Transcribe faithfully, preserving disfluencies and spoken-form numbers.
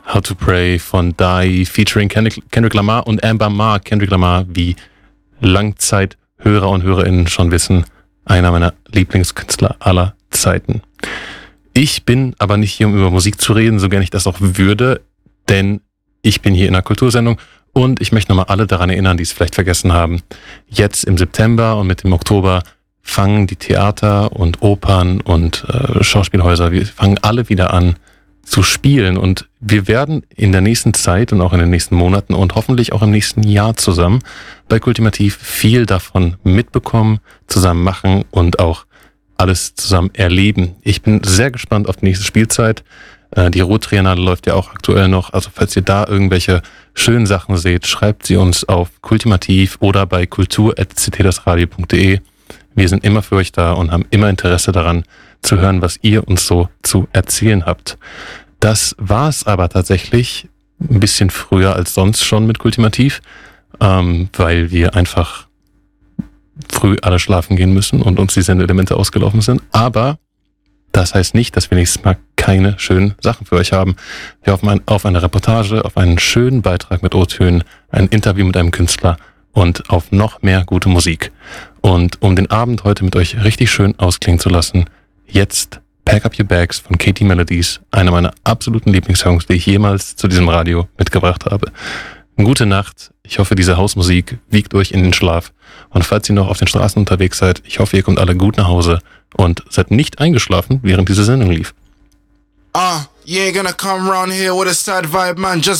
How to Pray von Die featuring Kendrick, Kendrick Lamar und Amber Mark. Kendrick Lamar, wie Langzeithörer und HörerInnen schon wissen, einer meiner Lieblingskünstler aller Zeiten. Ich bin aber nicht hier, um über Musik zu reden, so gern ich das auch würde, denn ich bin hier in einer Kultursendung und ich möchte nochmal alle daran erinnern, die es vielleicht vergessen haben. Jetzt im September und mit dem Oktober fangen die Theater und Opern und äh, Schauspielhäuser, wir fangen alle wieder an zu spielen und wir werden in der nächsten Zeit und auch in den nächsten Monaten und hoffentlich auch im nächsten Jahr zusammen bei Kultimativ viel davon mitbekommen, zusammen machen und auch alles zusammen erleben. Ich bin sehr gespannt auf die nächste Spielzeit. Äh, die Rot-Triennale läuft ja auch aktuell noch, also falls ihr da irgendwelche schönen Sachen seht, schreibt sie uns auf Kultimativ oder bei kultur at c t das radio punkt d e. Wir sind immer für euch da und haben immer Interesse daran, zu hören, was ihr uns so zu erzählen habt. Das war es aber tatsächlich ein bisschen früher als sonst schon mit Kultimativ, ähm, weil wir einfach früh alle schlafen gehen müssen und uns die Sendeelemente ausgelaufen sind. Aber das heißt nicht, dass wir nächstes Mal keine schönen Sachen für euch haben. Wir hoffen ein, auf eine Reportage, auf einen schönen Beitrag mit O-Tönen, ein Interview mit einem Künstler und auf noch mehr gute Musik. Und um den Abend heute mit euch richtig schön ausklingen zu lassen, jetzt Pack Up Your Bags von Katie Melodies, einer meiner absoluten Lieblingssongs, die ich jemals zu diesem Radio mitgebracht habe. Gute Nacht. Ich hoffe, diese Hausmusik wiegt euch in den Schlaf. Und falls ihr noch auf den Straßen unterwegs seid, ich hoffe, ihr kommt alle gut nach Hause und seid nicht eingeschlafen, während diese Sendung lief. Uh, you ain't gonna come around here with a sad vibe, man. Just